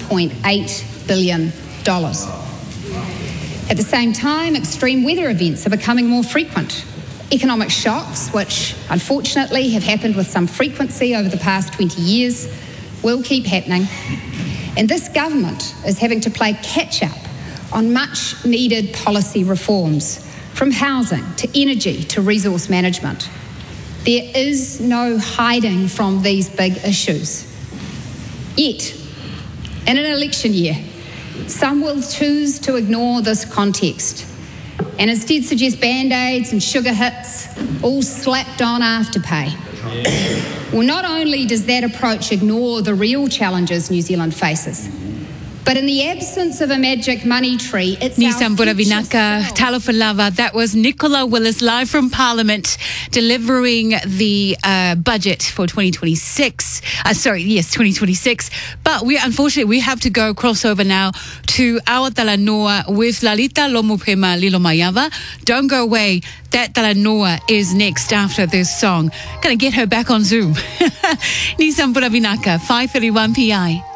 $1.8 billion. At the same time, extreme weather events are becoming more frequent. Economic shocks, which unfortunately have happened with some frequency over the past 20 years, will keep happening. And this government is having to play catch-up on much-needed policy reforms, from housing to energy to resource management. There is no hiding from these big issues. Yet, in an election year, some will choose to ignore this context and instead suggest band-aids and sugar hits, all slapped on Afterpay. Well, not only does that approach ignore the real challenges New Zealand faces, but in the absence of a magic money tree, it's Ni Sambura Vinaka, Talofa Lava. That was Nicola Willis live from Parliament delivering the budget for 2026. 2026. But unfortunately, we have to go crossover now to our Talanoa with Lalita Lomupema Lilomayava. Don't go away. That Talanoa is next after this song. Gonna get her back on Zoom. Ni Sambura Vinaka, 5:31 PI.